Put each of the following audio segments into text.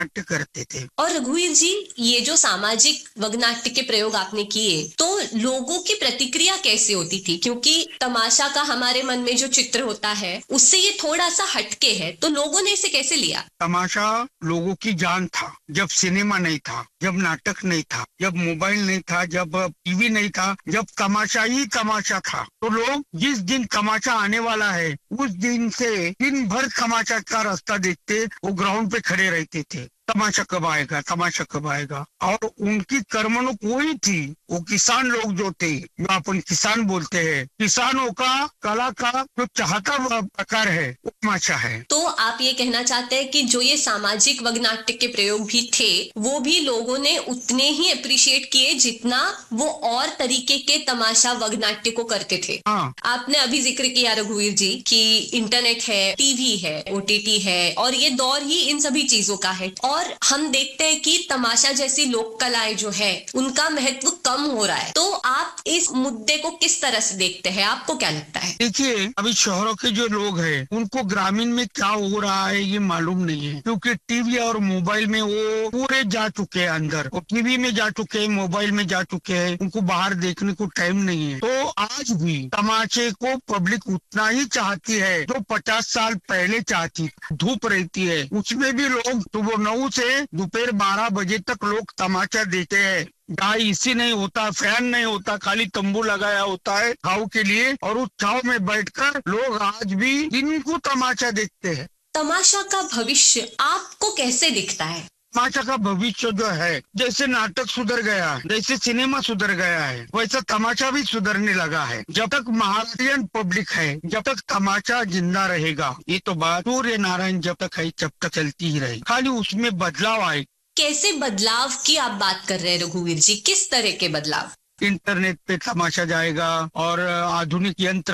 नाट्य करते थे। और रघुवीर जी, ये जो सामाजिक वगनाट्य के प्रयोग आपने किए, तो लोगों की प्रतिक्रिया कैसे होती थी? क्योंकि तमाशा का हमारे मन में जो चित्र होता है उससे ये थोड़ा सा हटके है, तो लोगों ने इसे कैसे लिया? तमाशा लोगों की जान था। जब सिनेमा नहीं था, जब नाटक नहीं था, जब मोबाइल नहीं था, जब टीवी नहीं था, जब तमाशा ही तमाशा था, तो लोग जिस दिन तमाशा आने वाला है उस दिन से दिन भर तमाशा का रास्ता देखते, वो ग्राउंड पे खड़े रहते थे। तमाशा कब आएगा, तमाशा कब आएगा। और उनकी कर्मणुक वही थी। वो किसान लोग जो थे, जो अपन किसान बोलते हैं, किसानों का कला का जो चाहता प्रकार है वो तमाशा है। तो आप ये कहना चाहते हैं कि जो ये सामाजिक वगनाट्य के प्रयोग भी थे, वो भी लोगों ने उतने ही अप्रिशिएट किए जितना वो और तरीके के तमाशा वगनाट्य को करते थे। हाँ। आपने अभी जिक्र किया रघुवीर जी कि इंटरनेट है, टीवी है, ओटीटी है, और ये दौर ही इन सभी चीजों का है, और हम देखते हैं कि तमाशा जैसी लोक कलाएं जो है उनका महत्व कम हो रहा है। तो आप इस मुद्दे को किस तरह से देखते हैं? आपको क्या लगता है? देखिए, अभी शहरों के जो लोग हैं उनको ग्रामीण में क्या हो रहा है ये मालूम नहीं है, क्योंकि टीवी और मोबाइल में वो पूरे जा चुके हैं अंदर। वो टीवी में जा चुके हैं, मोबाइल में जा चुके हैं, उनको बाहर देखने को टाइम नहीं है। तो आज भी तमाशे को पब्लिक उतना ही चाहती है जो 50 साल पहले चाहती। धूप रहती है, उसमें भी लोग सुबह 9 से दोपहर 12 बजे तक लोग तमाशा देखते हैं। जहाँ एसी नहीं होता, फैन नहीं होता, खाली तंबू लगाया होता है छाव के लिए, और उस छाव में बैठकर लोग आज भी दिन को तमाशा देखते हैं। तमाशा का भविष्य आपको कैसे दिखता है? तमाशा का भविष्य जो है, जैसे नाटक सुधर गया, जैसे सिनेमा सुधर गया है, वैसा तमाशा भी सुधरने लगा है। जब तक महाराष्ट्रियन पब्लिक है, जब तक तमाशा जिंदा रहेगा। ये तो बात सूर्य नारायण जब तक है जब तक चलती ही रहेगी, खाली उसमें बदलाव आए। कैसे बदलाव की आप बात कर रहे हैं रघुवीर जी? किस तरह के बदलाव? इंटरनेट पे तमाशा जाएगा, और आधुनिक यंत्र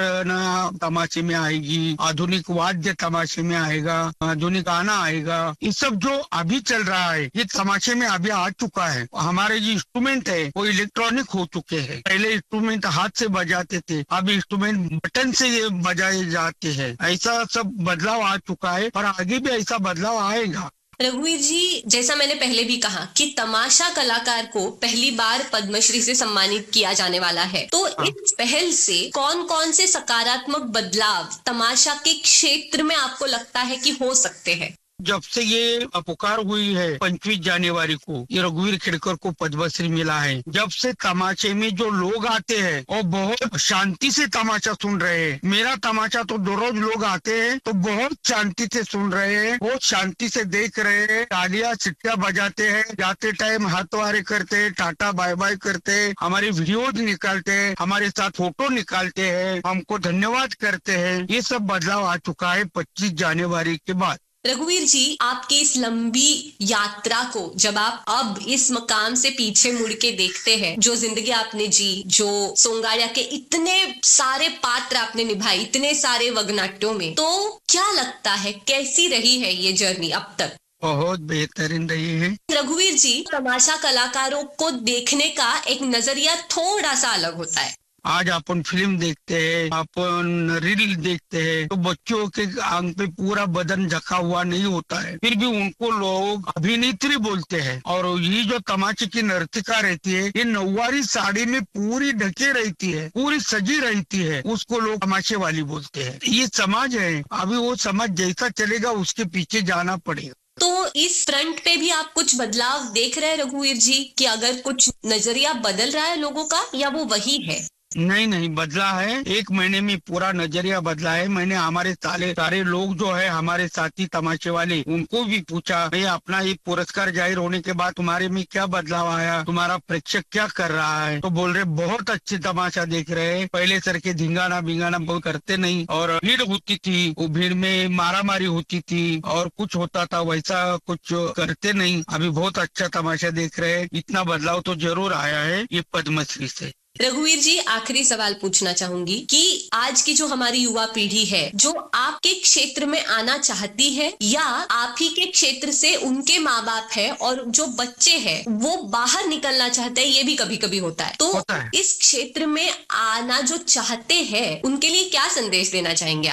तमाशे में आएगी, आधुनिक वाद्य तमाशे में आएगा, आधुनिक गाना आएगा। ये सब जो अभी चल रहा है ये तमाशे में अभी आ चुका है। हमारे जो इंस्ट्रूमेंट है वो इलेक्ट्रॉनिक हो चुके हैं। पहले इंस्ट्रूमेंट हाथ से बजाते थे, अब इंस्ट्रूमेंट बटन से ये बजाए जाते हैं। ऐसा सब बदलाव आ चुका है और आगे भी ऐसा बदलाव आएगा। रघुवीर जी, जैसा मैंने पहले भी कहा कि तमाशा कलाकार को पहली बार पद्मश्री से सम्मानित किया जाने वाला है, तो हाँ। इस पहल से कौन कौन से सकारात्मक बदलाव तमाशा के क्षेत्र में आपको लगता है कि हो सकते हैं? जब से ये पुकार हुई है 25 जनवरी को, ये रघुवीर खेड़कर को पद्मश्री मिला है, जब से तमाशे में जो लोग आते हैं और बहुत शांति से तमाशा सुन रहे हैं। मेरा तमाशा तो रोज लोग आते हैं तो बहुत शांति से सुन रहे हैं, बहुत शांति से देख रहे हैं, तालियां सिट्टियां बजाते हैं, जाते टाइम हाथ वारे करते हैं, टाटा बाय बाय करते हैं, हमारे वीडियोज निकालते हैं, हमारे साथ फोटो निकालते हैं, हमको धन्यवाद करते हैं। ये सब बदलाव आ चुका है 25 जनवरी के बाद। रघुवीर जी, आपकी इस लंबी यात्रा को जब आप अब इस मकाम से पीछे मुड़ के देखते हैं, जो जिंदगी आपने जी, जो सोंगाड़िया के इतने सारे पात्र आपने निभाए, इतने सारे वगनाट्यों में, तो क्या लगता है कैसी रही है ये जर्नी अब तक? बहुत बेहतरीन रही है। रघुवीर जी, तमाशा कलाकारों को देखने का एक नजरिया थोड़ा सा अलग होता है। आज अपन फिल्म देखते हैं, अपन रील देखते हैं, तो बच्चों के आंख पे पूरा बदन ढका हुआ नहीं होता है, फिर भी उनको लोग अभिनेत्री बोलते हैं। और ये जो तमाचे की नर्तिका रहती है, ये नौवारी साड़ी में पूरी ढके रहती है, पूरी सजी रहती है, उसको लोग तमाशे वाली बोलते हैं। ये समाज है, अभी वो समाज जैसा चलेगा उसके पीछे जाना पड़ेगा। तो इस फ्रंट पे भी आप कुछ बदलाव देख रहे हैं रघुवीर जी, कि अगर कुछ नजरिया बदल रहा है लोगों का, या वो वही है? नहीं नहीं, बदला है। 1 महीने में पूरा नजरिया बदला है। मैंने हमारे सारे लोग जो है, हमारे साथी तमाशे वाले, उनको भी पूछा, भाई अपना ये पुरस्कार जाहिर होने के बाद तुम्हारे में क्या बदलाव आया, तुम्हारा प्रेक्षक क्या कर रहा है? तो बोल रहे बहुत अच्छे तमाशा देख रहे हैं, पहले सर के धिंगाना बिंगाना बहुत करते नहीं, और भीड़ होती थी, वो भीड़ में मारा मारी होती थी और कुछ होता था, वैसा कुछ करते नहीं। अभी बहुत अच्छा तमाशा देख रहे हैं। इतना बदलाव तो जरूर आया है ये पद्मश्री से। रघुवीर जी, आखिरी सवाल पूछना चाहूंगी कि आज की जो हमारी युवा पीढ़ी है, जो आपके क्षेत्र में आना चाहती है, या आप ही के क्षेत्र से उनके माँ बाप है और जो बच्चे हैं वो बाहर निकलना चाहते हैं, ये भी कभी कभी होता है, तो इस क्षेत्र में आना जो चाहते हैं उनके लिए क्या संदेश देना चाहेंगे आप?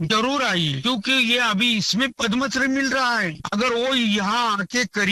जरूर आइए, क्योंकि ये अभी इसमें पद्मश्री मिल रहा है। अगर वो यहाँ आके